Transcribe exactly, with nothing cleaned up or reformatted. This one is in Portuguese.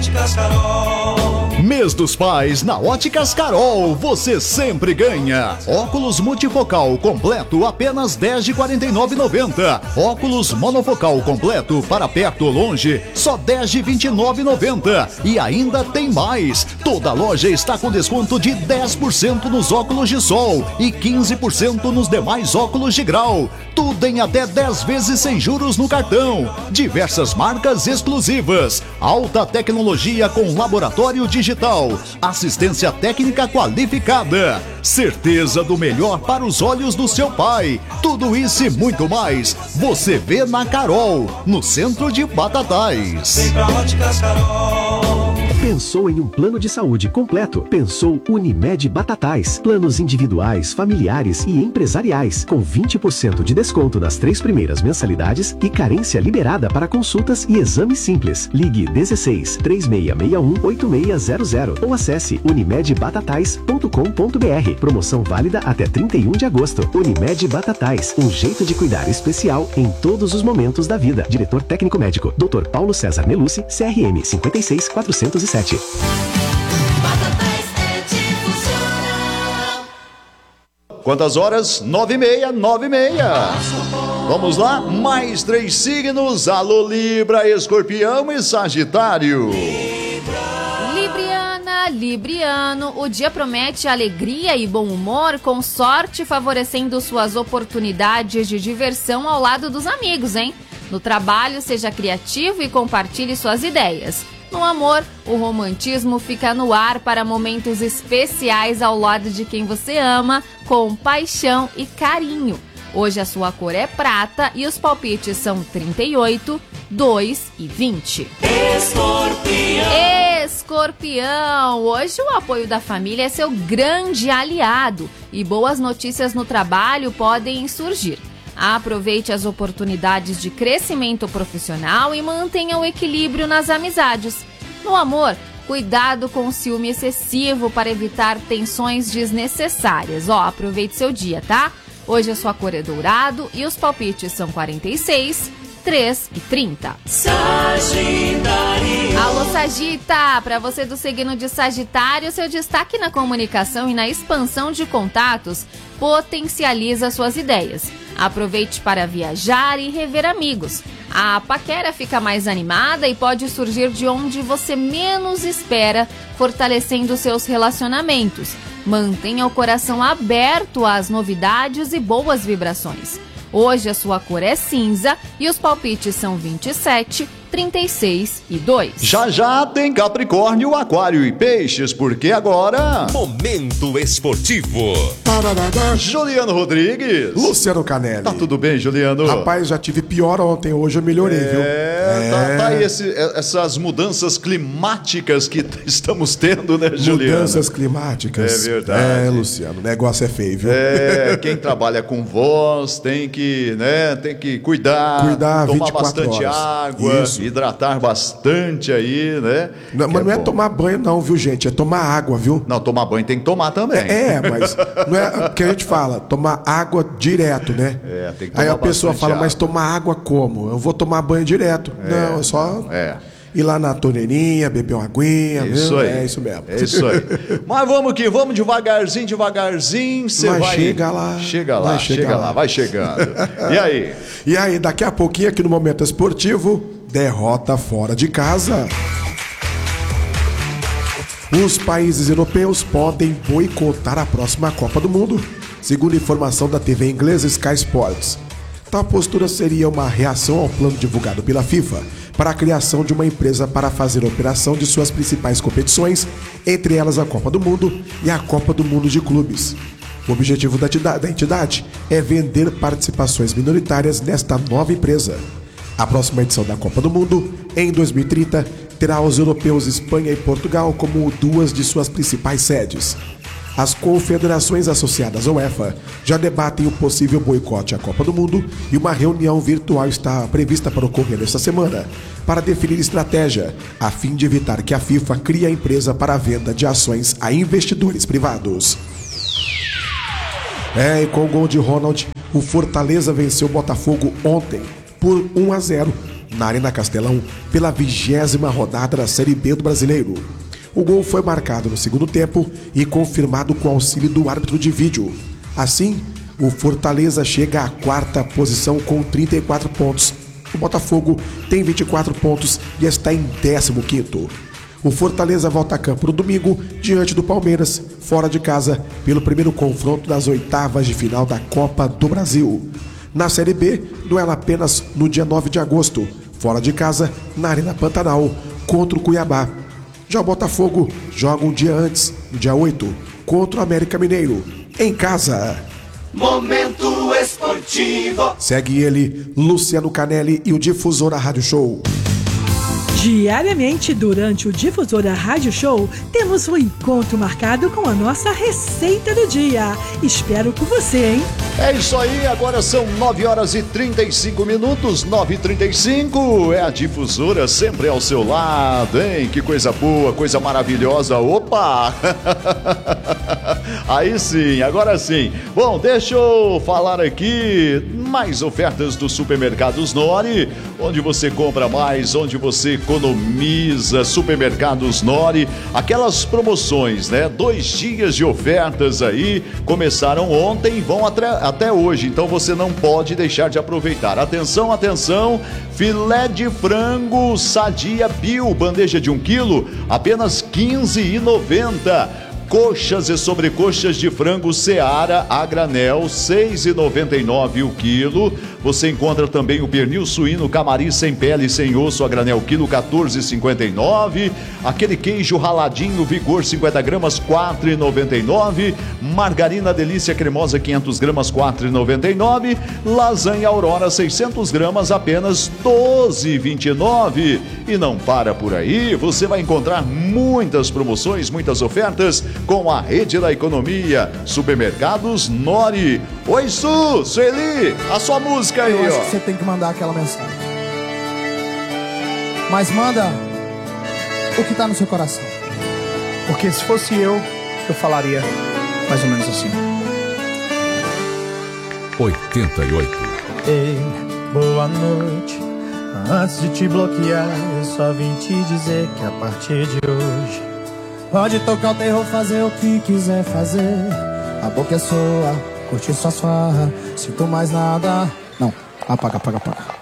Óticas Carol. Mês dos Pais na Óticas Carol, você sempre ganha. Óculos multifocal completo apenas dez de quarenta e nove reais e noventa centavos. Óculos monofocal completo para perto ou longe só dez de vinte e nove reais e noventa centavos. E ainda tem mais. Toda loja está com desconto de dez por cento nos óculos de sol e quinze por cento nos demais óculos de grau. Tudo em até dez vezes sem juros no cartão. Diversas marcas exclusivas. Alta tecnologia com laboratório digital. Assistência técnica qualificada. Certeza do melhor para os olhos do seu pai. Tudo isso e muito mais você vê na Carol, no centro de Batatais. Vem pra Óticas Carol. Pensou em um plano de saúde completo? Pensou Unimed Batatais. Planos individuais, familiares e empresariais, com vinte por cento de desconto nas três primeiras mensalidades e carência liberada para consultas e exames simples. Ligue dezesseis, três seis seis um, oito seis zero zero ou acesse unimed batatais ponto com ponto br. Promoção válida até trinta e um de agosto. Unimed Batatais, um jeito de cuidar especial em todos os momentos da vida. Diretor técnico médico, doutor Paulo César Melucci, C R M cinco seis quatrocentos e sete. Quantas horas? Nove e meia, nove e meia. Vamos lá? Mais três signos. Alô, Libra, Escorpião e Sagitário. Libriana, Libriano, o dia promete alegria e bom humor, com sorte favorecendo suas oportunidades de diversão ao lado dos amigos, hein? No trabalho, seja criativo e compartilhe suas ideias. No amor, o romantismo fica no ar para momentos especiais ao lado de quem você ama, com paixão e carinho. Hoje a sua cor é prata e os palpites são trinta e oito, dois e vinte. Escorpião. Escorpião, hoje o apoio da família é seu grande aliado e boas notícias no trabalho podem surgir. Aproveite as oportunidades de crescimento profissional e mantenha o equilíbrio nas amizades. No amor, cuidado com o ciúme excessivo para evitar tensões desnecessárias. Ó, aproveite seu dia, tá? Hoje a sua cor é dourado e os palpites são quarenta e seis, três e trinta. Sagitário. Alô, Sagita! Para você do signo de Sagitário, seu destaque na comunicação e na expansão de contatos potencializa suas ideias. Aproveite para viajar e rever amigos. A paquera fica mais animada e pode surgir de onde você menos espera, fortalecendo seus relacionamentos. Mantenha o coração aberto às novidades e boas vibrações. Hoje a sua cor é cinza e os palpites são vinte e sete, trinta e seis e dois. Já já tem Capricórnio, Aquário e Peixes, porque agora... Momento Esportivo. Juliano Rodrigues. Luciano Canelli. Tá tudo bem, Juliano? Rapaz, já tive pior ontem, hoje eu melhorei, é, viu? É, tá, tá aí esse, essas mudanças climáticas que estamos tendo, né, Juliano? Mudanças climáticas. É verdade. É, Luciano, o negócio é feio, viu? É, quem trabalha com voz tem que, né, tem que cuidar, cuidar tomar vinte e quatro bastante horas. água, Isso. hidratar bastante aí, né? Não, mas é não é bom. tomar banho não, viu, gente? É tomar água, viu? Não, tomar banho tem que tomar também. É, mas não é o que a gente fala, tomar água direto, né? É, tem que tomar Aí a pessoa bastante fala, água. mas tomar água como? Eu vou tomar banho direto. É, não, é só é. ir lá na torneirinha, beber uma aguinha. Isso viu? aí. É isso mesmo. É isso aí. Mas vamos que vamos, devagarzinho, devagarzinho. Você Mas vai. chega lá. Chega lá, Vai chegar chega lá. lá, vai chegando. E aí? E aí, daqui a pouquinho aqui no Momento Esportivo, derrota fora de casa. Os países europeus podem boicotar a próxima Copa do Mundo, segundo informação da T V inglesa Sky Sports. Tal postura seria uma reação ao plano divulgado pela FIFA para a criação de uma empresa para fazer a operação de suas principais competições, entre elas a Copa do Mundo e a Copa do Mundo de Clubes. O objetivo da entidade é vender participações minoritárias nesta nova empresa. A próxima edição da Copa do Mundo, em dois mil e trinta, terá os europeus Espanha e Portugal como duas de suas principais sedes. As confederações associadas à UEFA já debatem o possível boicote à Copa do Mundo e uma reunião virtual está prevista para ocorrer esta semana para definir estratégia, a fim de evitar que a FIFA crie a empresa para a venda de ações a investidores privados. É, e com o gol de Ronald, o Fortaleza venceu o Botafogo ontem por um a zero na Arena Castelão, pela vigésima rodada da Série B do Brasileiro. O gol foi marcado no segundo tempo e confirmado com auxílio do árbitro de vídeo. Assim, o Fortaleza chega à quarta posição com trinta e quatro pontos. O Botafogo tem vinte e quatro pontos e está em décimo quinto. O Fortaleza volta a campo no domingo, diante do Palmeiras, fora de casa, pelo primeiro confronto das oitavas de final da Copa do Brasil. Na Série B, duelo apenas no dia nove de agosto, fora de casa, na Arena Pantanal, contra o Cuiabá. Já o Botafogo joga um dia antes, no dia oito, contra o América Mineiro, em casa. Momento Esportivo. Segue ele, Luciano Canelli e o Difusora Rádio Show. Diariamente, durante o Difusora Rádio Show, temos um encontro marcado com a nossa receita do dia. Espero por você, hein? É isso aí, agora são nove horas e trinta e cinco minutos, nove e trinta e cinco, é a Difusora sempre ao seu lado, hein? Que coisa boa, coisa maravilhosa, opa! Aí sim, agora sim. Bom, deixa eu falar aqui mais ofertas do Supermercados Nori, onde você compra mais, onde você economiza. Supermercados Nori, aquelas promoções, né? Dois dias de ofertas aí, começaram ontem e vão até, até hoje, então você não pode deixar de aproveitar. Atenção, atenção, filé de frango Sadia Bio, bandeja de um quilo, apenas quinze reais e noventa centavos. Coxas e sobrecoxas de frango Seara a granel, seis reais e noventa e nove centavos o quilo. Você encontra também o pernil suíno Camari sem pele e sem osso a granel quilo, quatorze reais e cinquenta e nove centavos. Aquele queijo raladinho Vigor cinquenta gramas, quatro reais e noventa e nove centavos. Margarina Delícia cremosa quinhentas gramas, quatro reais e noventa e nove centavos. Lasanha Aurora seiscentas gramas, apenas doze reais e vinte e nove centavos. E não para por aí, você vai encontrar muitas promoções, muitas ofertas com a rede da economia, Supermercados Nori. Oi, Su, Sueli, a sua música aí, Eu acho ó. que você tem que mandar aquela mensagem. Mas manda o que tá no seu coração. Porque se fosse eu, eu falaria mais ou menos assim. oitenta e oito. Ei, boa noite. Antes de te bloquear, eu só vim te dizer que a partir de hoje pode tocar o terror, fazer o que quiser fazer. A boca é sua, curtir suas farras. Sinto mais nada. Não, apaga, apaga, apaga.